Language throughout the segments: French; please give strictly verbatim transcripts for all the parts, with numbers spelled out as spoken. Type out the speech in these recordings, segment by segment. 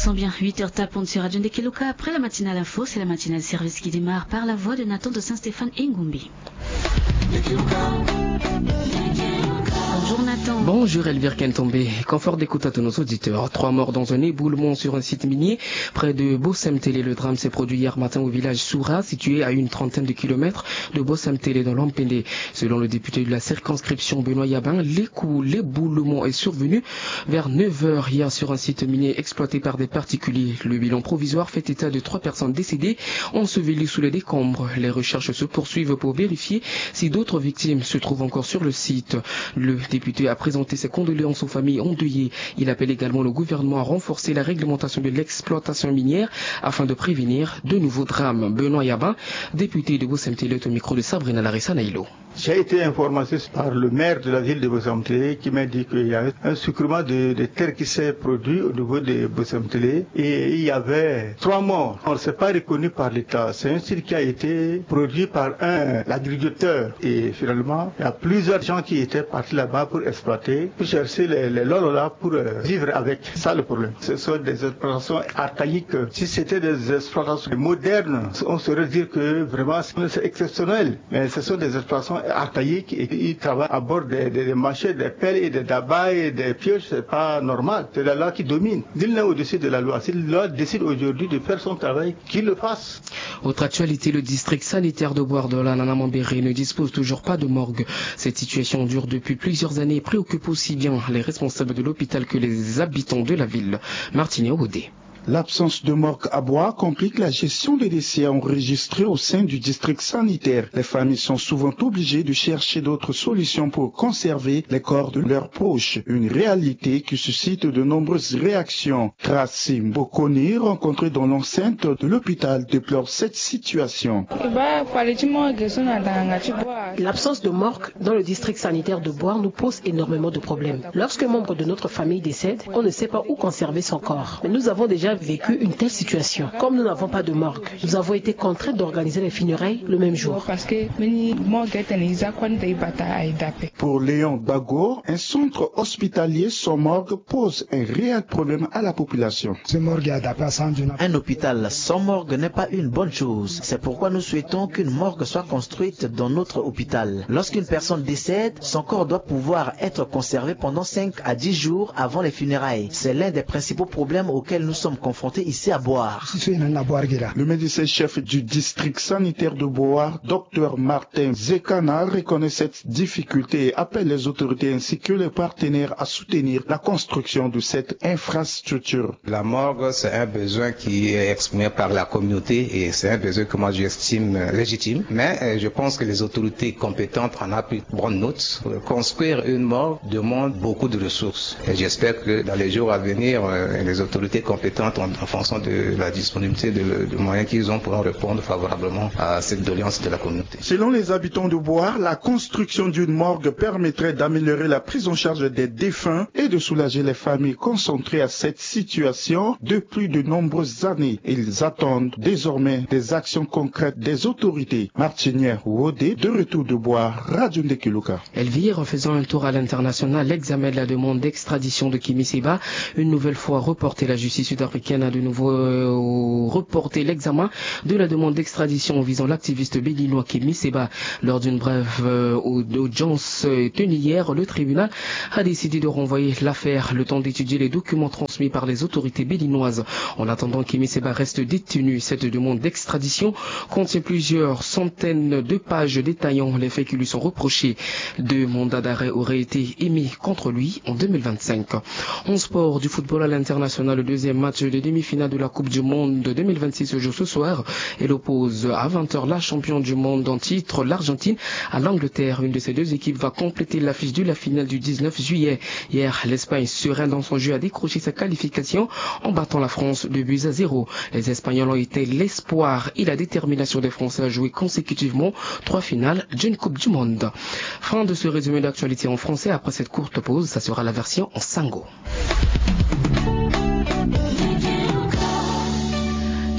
sent bien. huit heures tapons sur Radio Ndekeluka. Après la matinale info, c'est la matinale service qui démarre par la voix de Nathan de Saint-Stéphane Ngumbi. Bonjour Nathan. Bonjour Elvire Kentombe. Confort d'écoute à tous nos auditeurs. Trois morts dans un éboulement sur un site minier près de Bossem-Télé. Le drame s'est produit hier matin au village Soura, situé à une trentaine de kilomètres de Bossem-Télé dans l'Ampéné. Selon le député de la circonscription Benoît Yabin, l'éboulement est survenu vers neuf heures hier sur un site minier exploité par des particuliers. Le bilan provisoire fait état de trois personnes décédées ensevelies sous les décombres. Les recherches se poursuivent pour vérifier si d'autres victimes se trouvent encore sur le site. Le député a présenté ses condoléances aux familles endeuillées. Il appelle également le gouvernement à renforcer la réglementation de l'exploitation minière afin de prévenir de nouveaux drames. Benoît Yabin, député de Bossem-Télé, au micro de Sabrina Larissa Naïlo. J'ai été informé par le maire de la ville de Bossem-Télé qui m'a dit qu'il y avait un sucrement de, de terre qui s'est produit au niveau de Bossem-Télé et il y avait trois morts. On ne s'est pas reconnu par l'État. C'est un site qui a été produit par un agriculteur et finalement il y a plusieurs gens qui étaient partis là-bas pour exploiter, pour chercher les, les lolos là pour euh, vivre avec. Ça le problème. Ce sont des exploitations archaïques. Si c'était des exploitations modernes, on saurait dire que vraiment c'est exceptionnel. Mais ce sont des exploitations archaïques et ils travaillent à bord des, des, des machettes, des pelles et des dabas et des pioches. C'est pas normal. C'est la loi qui domine. Nul n'est au-dessus de la loi. Si la loi décide aujourd'hui de faire son travail, qu'il le fasse. Autre actualité, le district sanitaire de Boire-de-la Nanamambéré ne dispose toujours pas de morgue. Cette situation dure depuis plusieurs années et préoccupe aussi bien les responsables de l'hôpital que les habitants de la ville. Martinet Audé. L'absence de morgue à Bois complique la gestion des décès enregistrés au sein du district sanitaire. Les familles sont souvent obligées de chercher d'autres solutions pour conserver les corps de leurs proches. Une réalité qui suscite de nombreuses réactions. Tracim Bokoni, rencontré dans l'enceinte de l'hôpital, déplore cette situation. L'absence de morgue dans le district sanitaire de Bois nous pose énormément de problèmes. Lorsqu'un membre de notre famille décède, on ne sait pas où conserver son corps. Mais nous avons déjà vécu une telle situation. Comme nous n'avons pas de morgue, nous avons été contraints d'organiser les funérailles le même jour. Pour Léon Bago, un centre hospitalier sans morgue pose un réel problème à la population. Un hôpital sans morgue n'est pas une bonne chose. C'est pourquoi nous souhaitons qu'une morgue soit construite dans notre hôpital. Lorsqu'une personne décède, son corps doit pouvoir être conservé pendant cinq à dix jours avant les funérailles. C'est l'un des principaux problèmes auxquels nous sommes confrontés ici à Boire. Le médecin-chef du district sanitaire de Boire, docteur Martin Zekana, reconnaît cette difficulté et appelle les autorités ainsi que les partenaires à soutenir la construction de cette infrastructure. La morgue, c'est un besoin qui est exprimé par la communauté et c'est un besoin que moi j'estime légitime. Mais je pense que les autorités compétentes en ont pris bonne note. Construire une morgue demande beaucoup de ressources. Et j'espère que dans les jours à venir, les autorités compétentes En, en fonction de la disponibilité de, de moyens qu'ils ont pour répondre favorablement à cette doléance de la communauté. Selon les habitants de Boire, la construction d'une morgue permettrait d'améliorer la prise en charge des défunts et de soulager les familles concentrées à cette situation depuis de nombreuses années. Ils attendent désormais des actions concrètes des autorités. Martinière Wodé, de retour de Boire, Radio Ndekeluka. Elvire, faisant un tour à l'international, l'examen de la demande d'extradition de Kémy Séba, une nouvelle fois reporté. La justice sud-africaine a de nouveau euh, reporté l'examen de la demande d'extradition visant l'activiste béninois Kémy Séba. Lors d'une brève euh, audience euh, tenue hier, le tribunal a décidé de renvoyer l'affaire le temps d'étudier les documents transmis par les autorités béninoises. En attendant, Kémy Séba reste détenu. Cette demande d'extradition contient plusieurs centaines de pages détaillant les faits qui lui sont reprochés. Deux mandats d'arrêt auraient été émis contre lui en deux mille vingt-cinq. En sport, du football à l'international, le deuxième match de demi-finale de la Coupe du Monde deux mille vingt-six se joue ce soir. Elle oppose à vingt heures la championne du monde en titre, l'Argentine, à l'Angleterre. Une de ces deux équipes va compléter l'affiche de la finale du dix-neuf juillet. Hier, l'Espagne, sereine dans son jeu, a décroché sa qualification en battant la France deux buts à zéro. Les Espagnols ont été l'espoir et la détermination des Français à jouer consécutivement trois finales d'une Coupe du Monde. Fin de ce résumé d'actualité en français. Après cette courte pause, ça sera la version en sango.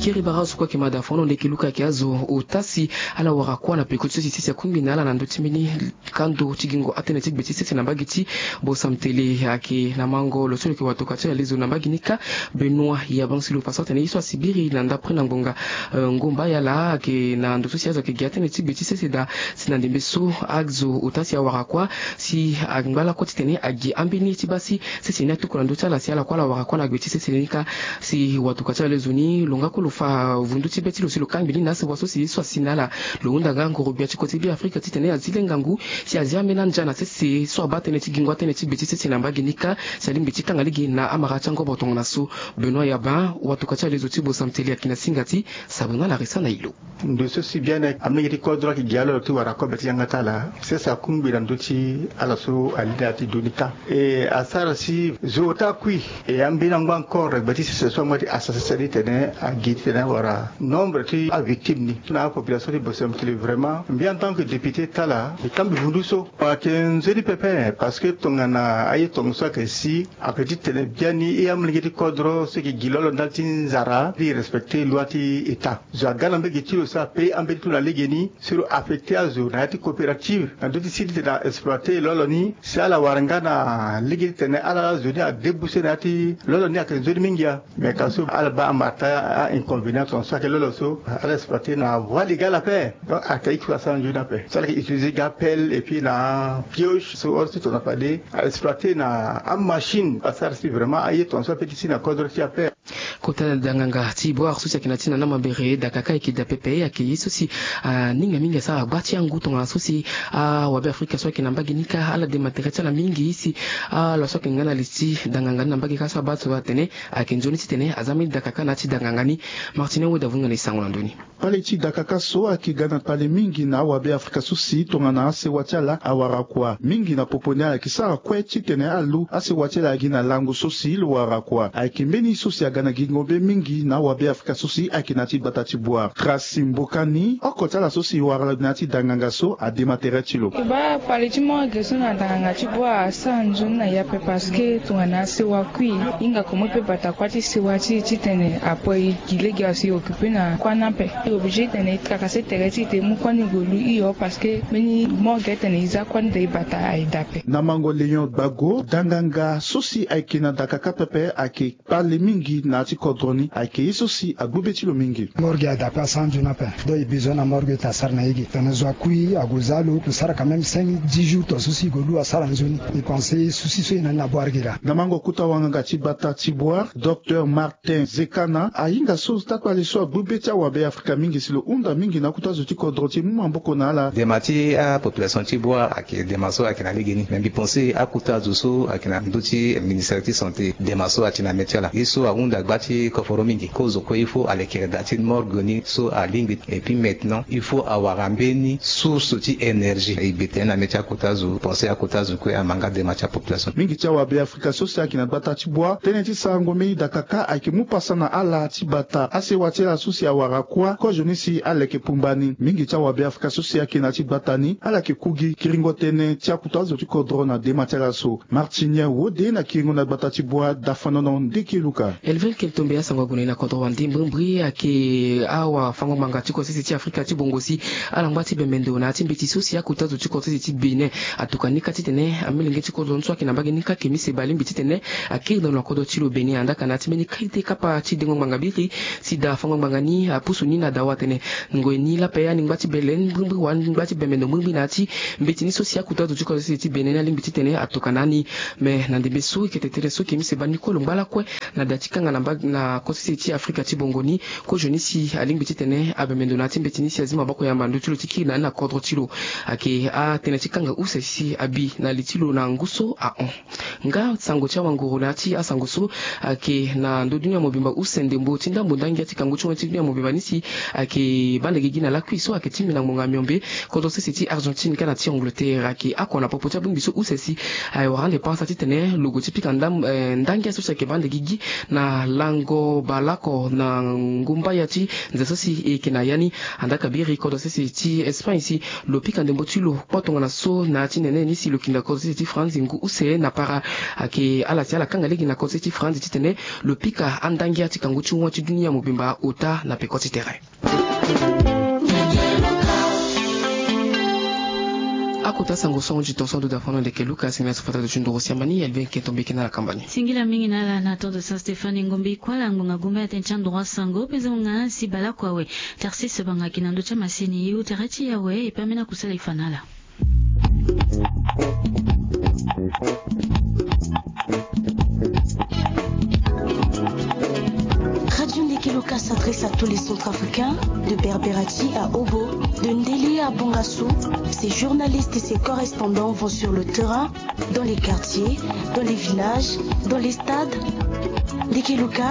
kiri bara su kwa kimada fono ndeke luka kiazo utasi ala warakwa na peko tsi sisi kumbi na ala na ndoti mini kando chigingo atene tik beti sisi nambagi ti bo samtele yake na mango lo solo ki watoka tsi alizo nambagi nika Benoît ya bansi lo pasate ne iswa sibiri na ndapre na ngonga ngomba ya la ke na ndoto siazo ke giatene tik beti sisi da sinandembe so agzo utasi ya warakwa si agbala ko titene agi ambini ti basi sisi na tukula ndota la si ala kwa la warakwa na beti sisi nika si watoka tsi alizo ni longa ko lo fa vundu ti beti lo si lo kambili na se waso si iswa sinala lo unda gango robia ti koti bi Afrika titene azile ngangu si azia mena njana sisi so batene ti gingwa tene ti beti sisi nambagi nika salim beti kanga ligi na amara chango botonga na so Benoît Yaba watoka tsi alizo ti bo samteli akina singati sabuna la resa na ilo de ceci bien amne yiti ko droit ki gialo ti wara ko beti yanga tala c'est ça kumbi ran duti ala so alida ti donika e asara si zota kui e ambina ngwa encore beti se so mati asasari tene a giti tene wara nombre ti a victime ni na population de Bosamteli vraiment bien en tant que député tala e kambi vunduso pa ken zeli pepe parce que tongana ayi tong so que si a petit tene bien ni e amne yiti ko droit ce qui gilolo daltin zara di respecter loi ti état za galambe giti ça paye en tout la ligeni sur affecté à zone ati coopérative en tout site da exploiter loloni c'est la warangana ligeni tene ala zone a déboucher ati loloni a zone mingia mais quand so alba amata a inconvénient on soit que loloso ala exploiter na voie légale à paix donc à taille soixante jours à paix ça qui utiliser gapel et puis na pioche so aussi on a pas dit à exploiter na en machine parce que vraiment aïe on soit petit na codre qui a paix kota danganga ti boar susi akina tina na mabere da kaka ikida pepe yake yesu si ninga mingi sa bati yangu tonga susi wabe Afrika so kina mbagi nika ala de material na mingi isi la so kingana lisi danganga na mbagi kasa batu watene akinjoni titene azami da kaka na ti dangangani Martine wo davunga ni sango ndoni pale ti da kaka so akigana pale mingi na wabe Afrika susi tonga na ase watiala awarakwa mingi na poponya kisa kwe titene alu ase watiala gina langu susi lo warakwa akimbeni susi agana ngombe mingi na wabe Afrika susi akinati batati boa Tracy Mbokani okota la susi wala nati danganga so a dématérer tilo ba palitimo geso na danganga ti boa sanjo na ya pe parce que tungana se wakui inga komo pe bata kwati se wati titene apoi kilegi asi occupé na kwana pe obligé tene kakase tereti te mu kwani golu iyo parce que meni mo getene iza kwani de bata ai dape na mango Leon Bago danganga susi aikina dakaka pepe aki parle mingi na ti kodroni ake isosi agubeti lo mingi morgue adapta sanju na pe do besoin na morgue ta sarna yigi tana zo kui aguzalo ku sara quand même cinq dix jours to susi golu asara nzoni et penser susi so ina na boargira na mango kuta wanga ti bata ti boar docteur Martin Zekana ainga so tatwa le so agubeti wa be Afrika mingi silo unda mingi na kuta zo ti kodroti mu mboko na la de mati a population ti boar ake de maso akina ligeni même penser a kuta zo so akina nduti ministère de santé de maso atina metiala iso a unda gbati koforo mingi kozo ko il faut aller créer date morgoni so a lingit et puis maintenant il faut avoir ambeni source ti énergie et betena metia kotazo penser à kotazo ko amanga de macha population mingi tia wa be Afrika social kina bata ti boa teneti sango me dakaka akimu pasana ala ti bata ase watela susi ya warakwa ko jonisi ala ke pumbani mingi tia wa be Afrika social kina ti batani ala ke kugi kiringo tene tia kotazo ti kodrona de matela so Martinia wode na kiringo na bata ti boa dafanono ndiki luka elvel keltombe ya sango gune na kodro wandi mbri ake awa fango manga ti ko sisi ti Afrika ti bongosi ala ngba ti bemendo na ti mbiti susi ya kotazo ti ko sisi ti Benin atuka nika ti tene amelinge ti kodro nso akina mbagi nika kemi se bali mbiti tene akiri dans la kodo ti lo Benin andaka na ti meni kaite kapa ti dengo manga biri si da fango manga ni apusu ni na dawa tene ngwe ni la pe ya ni ngba ti belen mbri wan ngba ti bemendo mbri na ti mbiti ni susi ya kotazo ti ko sisi ti Benin ali mbiti tene atuka nani me na ndebe so ke tetere so kemi se bani ko lo ngala kwe na datika nga na mbagi na ko sisi ti Afrika ti bongoni ko joni si aling biti tene abemendo na ti mbiti ni si azima bako ya mando tilo tiki na na kodro tilo ake a tene tikanga use si abi na litilo na nguso a on nga sango cha wangoro na ti asangoso ake na ndo dunia mobimba usende mbo tinda mbondangi ati kango chonga ti dunia mobimba nisi ake bande gigi na la kuiso ake timi na monga miombe kodro sisi ti Argentine kana ti Angleterre ake akona popota bimbiso use si ay warande pensa ti tene logo typique ndam ndangi aso ke bande gigi na lang sango balako na ngumba yati nzasasi ikinayani andaka biri kodo sisi ti Espagne si lopika ndembo tulo kwatonga na so na tinene ni si lokinda kodo sisi ti France ngu use na para ake ala ti ala kanga legi na kodo sisi ti France titene lopika andangia ti kangu ti wati dunia mobimba uta na pekoti terrain. Akota sango songo jitoso do dafano de Keluka sina sufata de chundo siamani elben ketombe kina la kambani. Singila mingi na la nato de Saint-Stéphane ngombi kwa la ngunga gumba tenchan droit sango peza nga si bala kwa we. Tarsi sebanga kinando cha masini yu tereti ya we ipamena kusala ifanala. Radio Ndekeluka s'adresse à tous les Centrafricains, de Berberati à Obo, de Ndeli à Bongassou. Ses journalistes et ses correspondants vont sur le terrain, dans les quartiers, dans les villages, dans les stades. Ndekeluka